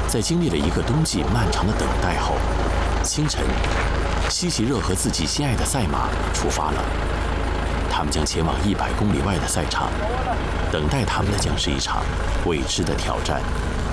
在经历了一个冬季漫长的等待后，清晨，西奇热和自己心爱的赛马出发了。他们将前往100公里外的赛场，等待他们的将是一场未知的挑战。